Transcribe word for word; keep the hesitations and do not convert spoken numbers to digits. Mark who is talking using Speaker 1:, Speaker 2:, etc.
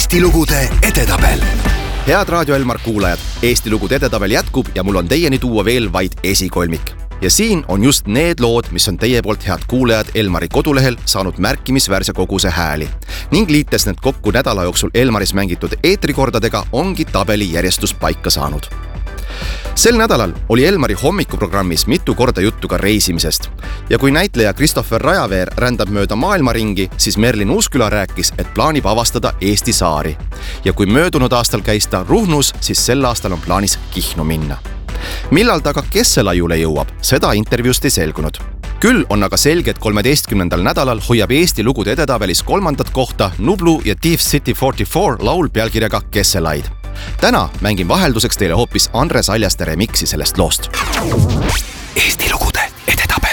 Speaker 1: Eesti lugude edetabel.
Speaker 2: Head Raadio Elmar kuulajad, Eesti lugude edetabel jätkub ja mul on teieni tuua veel vaid esikolmik. Ja siin on just need lood, mis on teie poolt head kuulajad Elmari kodulehel saanud märkimisväärse koguse hääli. Ning liites need kokku nädala jooksul Elmaris mängitud eetrikordadega ongi tabeli järjestus paika saanud. Sel nädalal oli Elmari hommikuprogrammis mitu korda juttu ka reisimisest. Ja kui näitleja Christopher Rajaveer rändab mööda maailmaringi, siis Merlin Uusküla rääkis, et plaanib avastada Eesti saari. Ja kui möödunud aastal käis ta Ruhnus, siis sel aastal on plaanis Kihnu minna. Millal ta ka Kesselaiule jõuab, seda intervjuust ei selgunud. Küll on aga selge, et kolmeteistkümnendal nädalal hoiab Eesti lugude edetabelis kolmandat kohta Nublu ja Thief City nelikümmend neli laul pealkirjaga Kesselaid. Täna mängin vahelduseks teile hoopis Andres Aljaste remiksi sellest loost.
Speaker 1: Eesti lugu